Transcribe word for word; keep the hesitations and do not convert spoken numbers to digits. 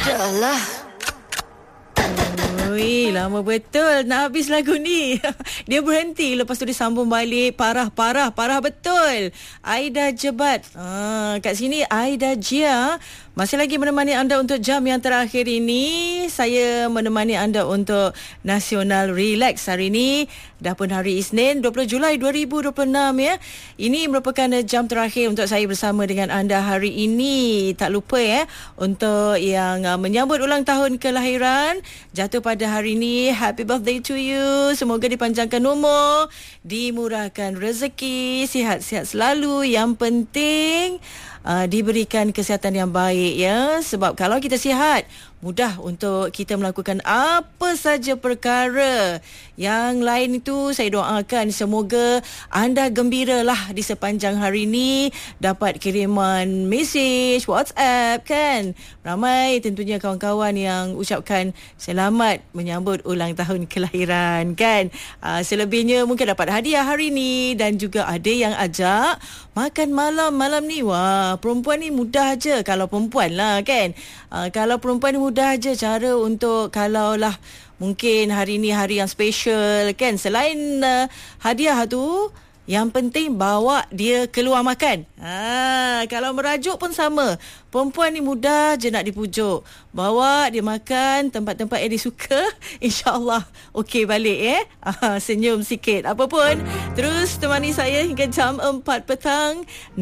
Dah lah. Ui, lama betul nak habis lagu ni. Dia berhenti, lepas tu dia sambung balik. Parah, parah, parah betul. Aida Jebat. Ah, kat sini Aida Jia masih lagi menemani anda untuk jam yang terakhir ini. Saya menemani anda untuk Nasional Relax hari ini. Dah pun hari Isnin dua puluh Julai dua ribu dua puluh enam ya. Ini merupakan jam terakhir untuk saya bersama dengan anda hari ini. Tak lupa ya, untuk yang uh, menyambut ulang tahun kelahiran jatuh pada hari ini, happy birthday to you. Semoga dipanjangkan umur, dimurahkan rezeki, sihat-sihat selalu. Yang penting uh, diberikan kesihatan yang baik ya. Sebab kalau kita sihat, mudah untuk kita melakukan apa saja perkara. Yang lain itu saya doakan semoga anda gembiralah di sepanjang hari ini, dapat kiriman mesej WhatsApp kan. Ramai tentunya kawan-kawan yang ucapkan selamat menyambut ulang tahun kelahiran kan. Uh, selebihnya mungkin dapat hadiah hari ini, dan juga ada yang ajak makan malam malam ni. Wah, perempuan ni mudah aja kalau perempuan lah kan. Uh, kalau perempuan ni mudah aja cara untuk, kalau lah mungkin hari ni hari yang special kan, selain uh, hadiah tu, yang penting bawa dia keluar makan. Ha, kalau merajuk pun sama. Perempuan ni mudah je nak dipujuk. Bawa dia makan tempat-tempat yang dia suka. InsyaAllah okey balik eh. Ha, senyum sikit. Apa pun, terus temani saya hingga jam empat petang.